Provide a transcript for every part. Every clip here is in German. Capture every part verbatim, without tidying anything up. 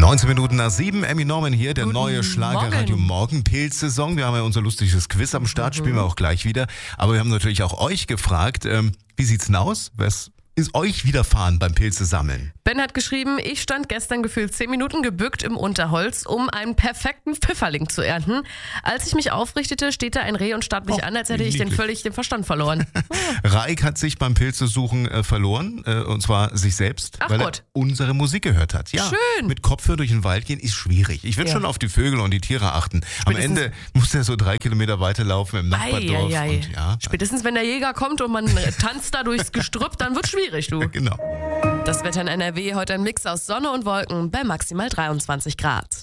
neunzehn Minuten nach sieben, Emmy Norman hier, der Guten neue Schlager-Radio Morgenpilz-Saison. Wir haben ja unser lustiges Quiz am Start, spielen wir auch gleich wieder. Aber wir haben natürlich auch euch gefragt, ähm, wie sieht's denn aus? Was ist euch widerfahren beim Pilze sammeln? Ben hat geschrieben, ich stand gestern gefühlt zehn Minuten gebückt im Unterholz, um einen perfekten Pfifferling zu ernten. Als ich mich aufrichtete, steht da ein Reh und starrt mich Oh, an, als hätte ich den völlig den Verstand verloren. Raik hat sich beim Pilzesuchen äh, verloren, äh, und zwar sich selbst, Ach weil Gott. er unsere Musik gehört hat. Ja, Schön. Mit Kopfhörer durch den Wald gehen ist schwierig. Ich würde Ja. schon auf die Vögel und die Tiere achten. Am Spätestens- Ende muss er so drei Kilometer weiterlaufen im Nachbardorf. Ei, ei, ei. Und, ja, Spätestens wenn der Jäger kommt und man tanzt da durchs Gestrüpp, dann wird schwierig, du. genau. Das Wetter in N R W heute ein Mix aus Sonne und Wolken bei maximal dreiundzwanzig Grad.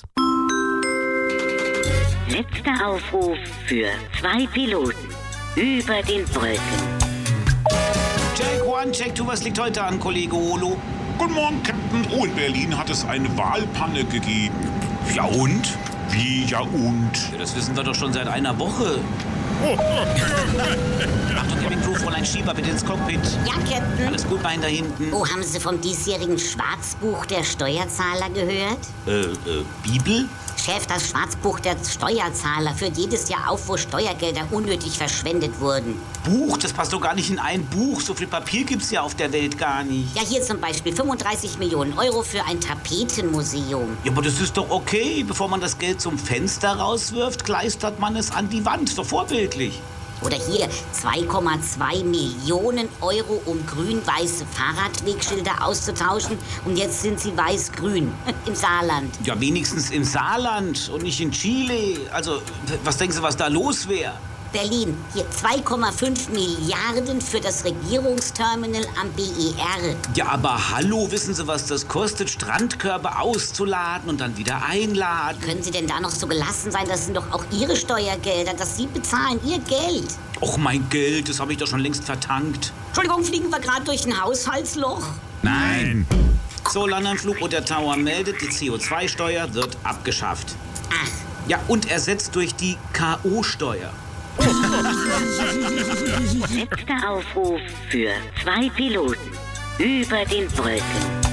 Letzter Aufruf für zwei Piloten über den Wolken. Check one, check two, was liegt heute an, Kollege Olo? Guten Morgen, Captain. Oh, in Berlin hat es eine Wahlpanne gegeben. Ja und? Wie ja und? Ja, das wissen wir doch schon seit einer Woche. Achtung, Kevin Crew, Fräulein Schieber, bitte ins Cockpit. Ja, Captain. Alles gut, Bein da hinten. Oh, haben Sie vom diesjährigen Schwarzbuch der Steuerzahler gehört? Äh, äh, Bibel? Chef, das Schwarzbuch der Steuerzahler führt jedes Jahr auf, wo Steuergelder unnötig verschwendet wurden. Buch? Das passt doch gar nicht in ein Buch. So viel Papier gibt's ja auf der Welt gar nicht. Ja, hier zum Beispiel fünfunddreißig Millionen Euro für ein Tapetenmuseum. Ja, aber das ist doch okay. Bevor man das Geld zum Fenster rauswirft, kleistert man es an die Wand. Ist doch vorbildlich. Oder hier zwei Komma zwei Millionen Euro, um grün-weiße Fahrradwegschilder auszutauschen. Und jetzt sind sie weiß-grün im Saarland. Ja, wenigstens im Saarland und nicht in Chile. Also, was denken Sie, was da los wäre? Berlin, hier zwei Komma fünf Milliarden für das Regierungsterminal am B E R. Ja, aber hallo, wissen Sie, was das kostet, Strandkörbe auszuladen und dann wieder einladen? Können Sie denn da noch so gelassen sein? Das sind doch auch Ihre Steuergelder, dass Sie bezahlen, Ihr Geld. Och, mein Geld, das habe ich doch schon längst vertankt. Entschuldigung, fliegen wir gerade durch ein Haushaltsloch? Nein. So, Landanflug und der Tower meldet, die C O zwei Steuer wird abgeschafft. Ach, Ja, und ersetzt durch die K O-Steuer. letzter Aufruf für zwei Piloten über den Wolken.